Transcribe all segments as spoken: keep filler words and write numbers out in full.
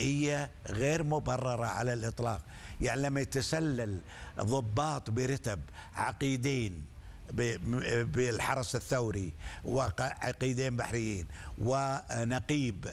هي غير مبررة على الإطلاق. يعني لما يتسلل ضباط برتب عقيدين بالحرس الثوري وعقيدين بحريين ونقيب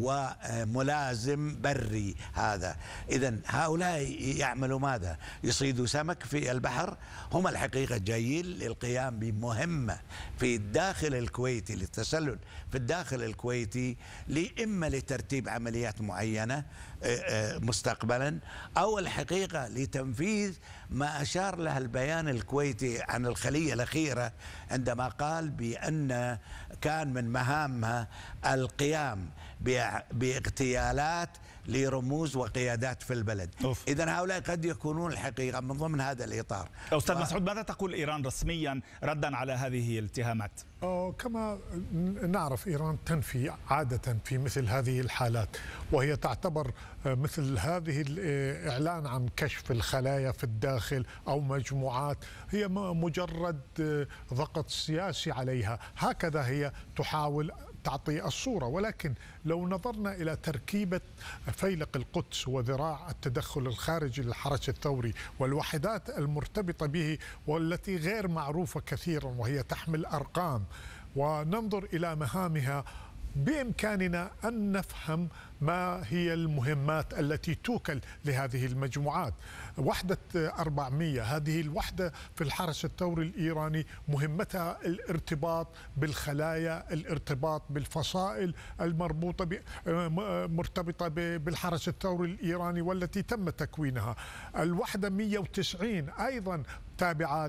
وملازم بري، هذا إذن هؤلاء يعملوا ماذا؟ يصيدوا سمك في البحر؟ هم الحقيقة جايين للقيام بمهمة في الداخل الكويتي، للتسلل في الداخل الكويتي، إما لترتيب عمليات معينة مستقبلا، أو الحقيقة لتنفيذ ما أشار له البيان الكويتي عن الخلية الأخيرة عندما قال بأن كان من مهامها القيام باغتيالات لرموز وقيادات في البلد. إذن هؤلاء قد يكونون الحقيقة من ضمن هذا الإطار. أستاذ و... مسعود، ماذا تقول إيران رسميا ردا على هذه الاتهامات؟ كما نعرف إيران تنفي عادة في مثل هذه الحالات، وهي تعتبر مثل هذه الإعلان عن كشف الخلايا في الداخل أو مجموعات هي مجرد ضغط سياسي عليها، هكذا هي تحاول تعطي الصورة. ولكن لو نظرنا إلى تركيبة فيلق القدس وذراع التدخل الخارجي للحرس الثوري والوحدات المرتبطة به والتي غير معروفة كثيرا وهي تحمل أرقام، وننظر إلى مهامها، بإمكاننا أن نفهم ما هي المهمات التي توكل لهذه المجموعات. وحدة أربعمئة، هذه الوحدة في الحرس الثوري الإيراني مهمتها الارتباط بالخلايا، الارتباط بالفصائل المربوطة مرتبطة بالحرس الثوري الإيراني والتي تم تكوينها. الوحدة مئة وتسعين أيضا تابعة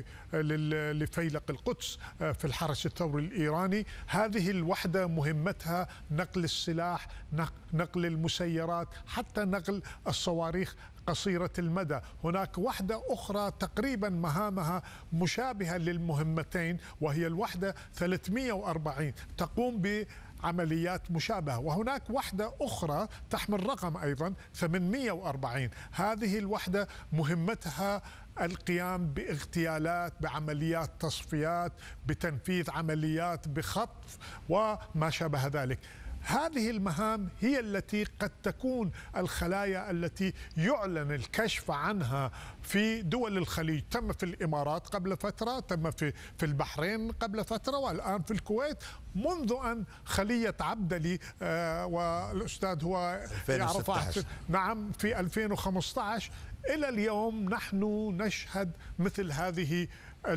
لفيلق القدس في الحرس الثوري الإيراني، هذه الوحدة مهمتها نقل السلاح، نقل المسيرات، حتى نقل الصواريخ قصيرة المدى. هناك وحدة أخرى تقريبا مهامها مشابهة للمهمتين، وهي الوحدة ثلاثمئة وأربعين تقوم بعمليات مشابهة، وهناك وحدة أخرى تحمل رقم أيضا ثمانمئة وأربعين. هذه الوحدة مهمتها القيام باغتيالات، بعمليات تصفيات، بتنفيذ عمليات بخطف وما شابه ذلك. هذه المهام هي التي قد تكون الخلايا التي يعلن الكشف عنها في دول الخليج. تم في الإمارات قبل فترة، تم في في البحرين قبل فترة، والآن في الكويت، منذ أن خلية عبدلي آه والأستاذ هو يعرف نعم في ألفين وخمسة عشر إلى اليوم نحن نشهد مثل هذه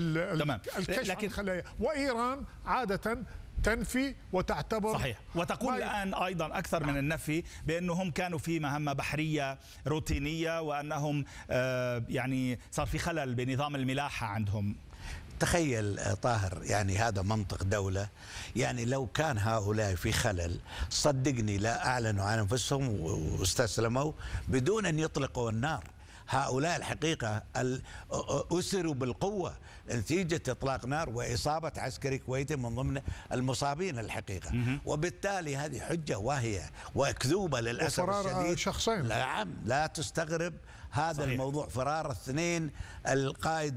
الكشف عن الخلايا. وإيران عادة تنفي وتعتبر صحيح، وتقول الآن أيضا أكثر من النفي بأنهم كانوا في مهمة بحرية روتينية، وأنهم آه يعني صار في خلل بنظام الملاحة عندهم. تخيل طاهر، يعني هذا منطق دولة. يعني لو كان هؤلاء في خلل، صدقني لا أعلنوا عن أنفسهم واستسلموا بدون أن يطلقوا النار. هؤلاء الحقيقة أسروا بالقوة نتيجة إطلاق نار وإصابة عسكري كويتي من ضمن المصابين الحقيقة. وبالتالي هذه حجة واهية وأكذوبة للأسف الشديد. شخصين. نعم، لا تستغرب هذا صحيح. الموضوع فرار اثنين، القائد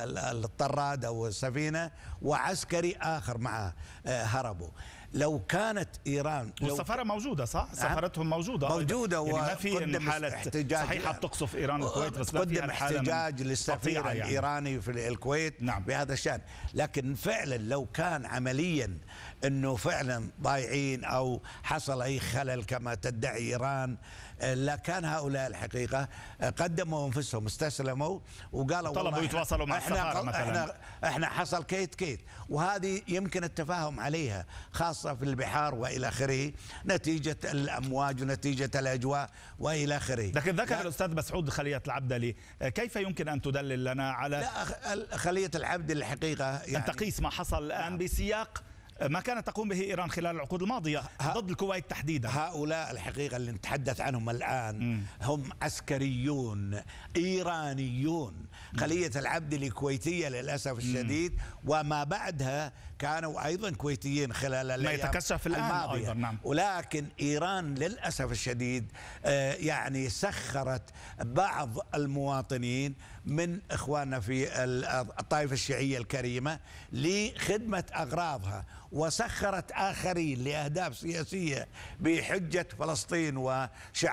الطراد أو السفينة وعسكري آخر معه هربوا. لو كانت إيران والسفارة موجودة صح؟ سفارتهم موجودة موجودة يعني ما في حالة صحيحة بتقصف إيران الكويت، بس قدم احتجاج للسفير يعني. الإيراني في الكويت نعم. بهذا الشأن. لكن فعلا لو كان عمليا أنه فعلا ضايعين أو حصل أي خلل كما تدعي إيران، لكان هؤلاء الحقيقة قدموا أنفسهم، استسلموا وقالوا طلبوا يتواصلوا مع السفارة مثلا. احنا احنا حصل كيت كيت، وهذه يمكن التفاهم عليها خاصة في البحار وإلى آخره، نتيجة الأمواج ونتيجة الأجواء وإلى آخره. لكن ذكر الأستاذ مسعود خلية العبدلي، كيف يمكن أن تدلل لنا على لا خلية العبدلي الحقيقة يعني أن تقيس ما حصل الآن بسياق ما كانت تقوم به إيران خلال العقود الماضية ضد الكويت تحديدا؟ هؤلاء الحقيقة اللي نتحدث عنهم الآن م. هم عسكريون إيرانيون. م. خلية العبدلي كويتية للأسف الشديد، وما بعدها كانوا أيضا كويتيين خلال الأيام ما يتكشف الآن الماضية. أيضا نعم. ولكن إيران للأسف الشديد آه يعني سخرت بعض المواطنين من إخواننا في الطائفة الشيعية الكريمة لخدمة أغراضها، وسخرت آخرين لأهداف سياسية بحجة فلسطين وشعب